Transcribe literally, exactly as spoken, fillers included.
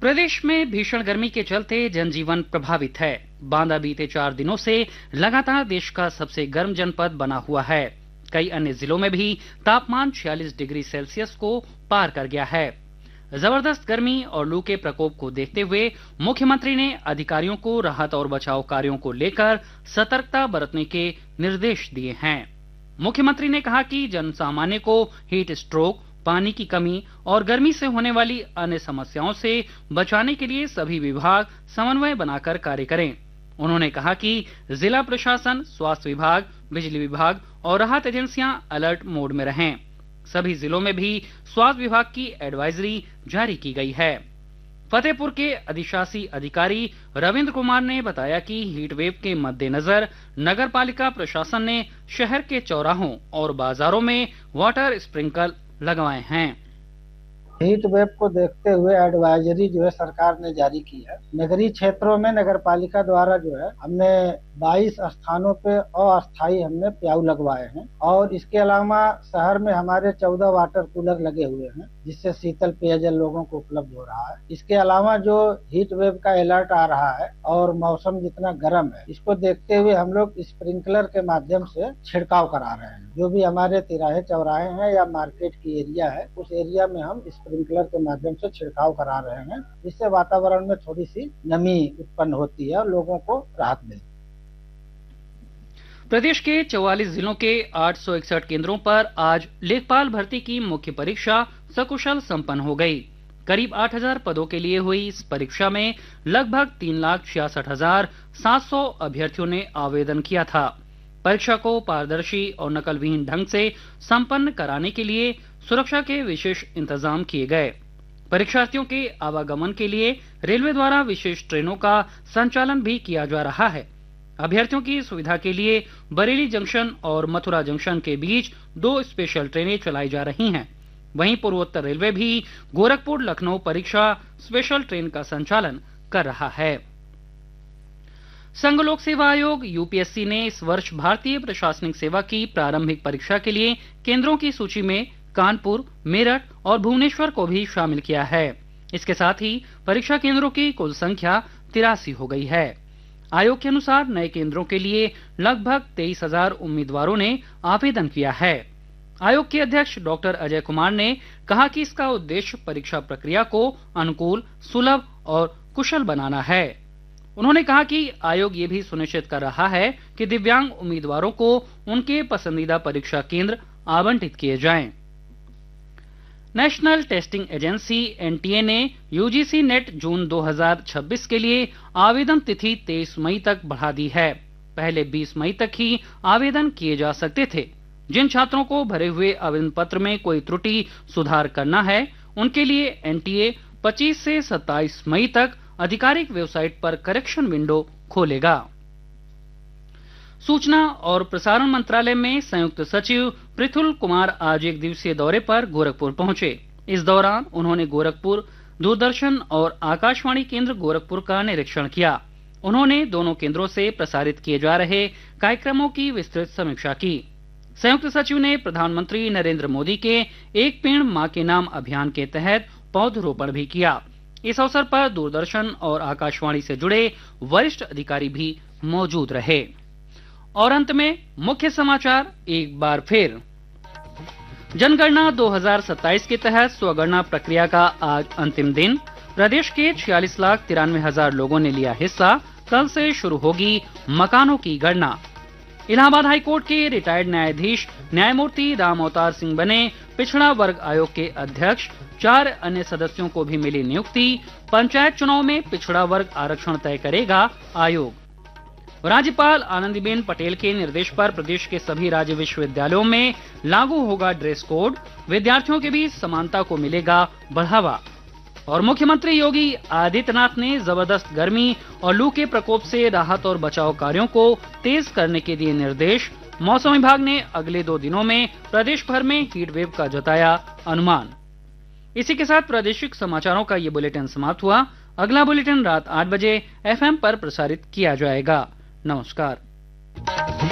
प्रदेश में भीषण गर्मी के चलते जनजीवन प्रभावित है। बांदा बीते चार दिनों से लगातार देश का सबसे गर्म जनपद बना हुआ है। कई अन्य जिलों में भी तापमान छियालीस डिग्री सेल्सियस को पार कर गया है। जबरदस्त गर्मी और लू के प्रकोप को देखते हुए मुख्यमंत्री ने अधिकारियों को राहत और बचाव कार्यों को लेकर सतर्कता बरतने के निर्देश दिए हैं। मुख्यमंत्री ने कहा कि जन सामान्य को हीट स्ट्रोक, पानी की कमी और गर्मी से होने वाली अन्य समस्याओं से बचाने के लिए सभी विभाग समन्वय बनाकर कार्य करें। उन्होंने कहा कि जिला प्रशासन, स्वास्थ्य विभाग, बिजली विभाग और राहत एजेंसियां अलर्ट मोड में रहें। सभी जिलों में भी स्वास्थ्य विभाग की एडवाइजरी जारी की गई है। फतेहपुर के अधिशासी अधिकारी रविंद्र कुमार ने बताया कि हीट वेव के मद्देनजर नगर पालिका प्रशासन ने शहर के चौराहों और बाजारों में वाटर स्प्रिंकलर लगवाए हैं। हीट वेव को देखते हुए एडवाइजरी जो है सरकार ने जारी की है। नगरीय क्षेत्रों में नगर पालिका द्वारा जो है हमने बाईस स्थानों पे अस्थायी हमने प्याऊ लगवाए हैं और इसके अलावा शहर में हमारे चौदह वाटर कूलर लगे हुए हैं जिससे शीतल पेयजल लोगों को उपलब्ध हो रहा है। इसके अलावा जो हीट वेव का अलर्ट आ रहा है और मौसम जितना गर्म है, इसको देखते हुए हम लोग स्प्रिंकलर के माध्यम से छिड़काव करा रहे हैं। जो भी हमारे तिराहे चौराहे हैं या मार्केट की एरिया है, उस एरिया में हम स्प्रिंकलर के माध्यम से छिड़काव करा रहे हैं। इससे वातावरण में थोड़ी सी नमी उत्पन्न होती है और लोगों को राहत मिलती है। प्रदेश के चौवालीस जिलों के आठ सौ इकसठ केंद्रों पर आज लेखपाल भर्ती की मुख्य परीक्षा सकुशल संपन्न हो गई। करीब आठ हजार पदों के लिए हुई इस परीक्षा में लगभग तीन लाख छियासठ हजार सात सौ अभ्यर्थियों ने आवेदन किया था। परीक्षा को पारदर्शी और नकलविहीन ढंग से संपन्न कराने के लिए सुरक्षा के विशेष इंतजाम किए गए। परीक्षार्थियों के आवागमन के लिए रेलवे द्वारा विशेष ट्रेनों का संचालन भी किया जा रहा है। अभ्यर्थियों की सुविधा के लिए बरेली जंक्शन और मथुरा जंक्शन के बीच दो स्पेशल ट्रेनें चलाई जा रही हैं। वहीं पूर्वोत्तर रेलवे भी गोरखपुर लखनऊ परीक्षा स्पेशल ट्रेन का संचालन कर रहा है। संघ लोक सेवा आयोग यूपीएससी ने इस वर्ष भारतीय प्रशासनिक सेवा की प्रारंभिक परीक्षा के लिए केंद्रों की सूची में कानपुर, मेरठ और भुवनेश्वर को भी शामिल किया है। इसके साथ ही परीक्षा केंद्रों की कुल संख्या तिरासी हो गई है। आयोग के अनुसार नए केंद्रों के लिए लगभग तेईस हजार उम्मीदवारों ने आवेदन किया है। आयोग के अध्यक्ष डॉक्टर अजय कुमार ने कहा कि इसका उद्देश्य परीक्षा प्रक्रिया को अनुकूल, सुलभ और कुशल बनाना है। उन्होंने कहा कि आयोग ये भी सुनिश्चित कर रहा है कि दिव्यांग उम्मीदवारों को उनके पसंदीदा परीक्षा केंद्र आवंटित किए जाएं। नेशनल टेस्टिंग एजेंसी एनटीए ने यूजीसी नेट जून दो हजार छब्बीस के लिए आवेदन तिथि तेईस मई तक बढ़ा दी है। पहले बीस मई तक ही आवेदन किए जा सकते थे। जिन छात्रों को भरे हुए आवेदन पत्र में कोई त्रुटि सुधार करना है, उनके लिए एनटीए पच्चीस से सत्ताईस मई तक आधिकारिक वेबसाइट पर करेक्शन विंडो खोलेगा। सूचना और प्रसारण मंत्रालय में संयुक्त सचिव पृथुल कुमार आज एक दिवसीय दौरे पर गोरखपुर पहुंचे। इस दौरान उन्होंने गोरखपुर दूरदर्शन और आकाशवाणी केंद्र गोरखपुर का निरीक्षण किया। उन्होंने दोनों केंद्रों से प्रसारित किए जा रहे कार्यक्रमों की विस्तृत समीक्षा की। संयुक्त सचिव ने प्रधानमंत्री नरेंद्र मोदी के एक पेड़ मां के नाम अभियान के तहत पौधरोपण भी किया। इस अवसर पर दूरदर्शन और आकाशवाणी से जुड़े वरिष्ठ अधिकारी भी मौजूद रहे। और अंत में मुख्य समाचार एक बार फिर। जनगणना दो हजार सत्ताईस के तहत स्वगणना प्रक्रिया का आज अंतिम दिन। प्रदेश के छियालीस लाख तिरानवे हजार लोगों ने लिया हिस्सा। कल से शुरू होगी मकानों की गणना। इलाहाबाद हाईकोर्ट के रिटायर्ड न्यायाधीश न्यायमूर्ति राम अवतार सिंह बने पिछड़ा वर्ग आयोग के अध्यक्ष। चार अन्य सदस्यों को भी मिली नियुक्ति। पंचायत चुनाव में पिछड़ा वर्ग आरक्षण तय करेगा आयोग। राज्यपाल आनंदीबेन पटेल के निर्देश पर प्रदेश के सभी राज्य विश्वविद्यालयों में लागू होगा ड्रेस कोड। विद्यार्थियों के बीच समानता को मिलेगा बढ़ावा। और मुख्यमंत्री योगी आदित्यनाथ ने जबरदस्त गर्मी और लू के प्रकोप से राहत और बचाव कार्यों को तेज करने के दिए निर्देश। मौसम विभाग ने अगले दो दिनों में प्रदेश भर में हीट वेव का जताया अनुमान। इसी के साथ प्रादेशिक समाचारों का ये बुलेटिन समाप्त हुआ। अगला बुलेटिन रात आठ बजे एफएम पर प्रसारित किया जाएगा। नमस्कार।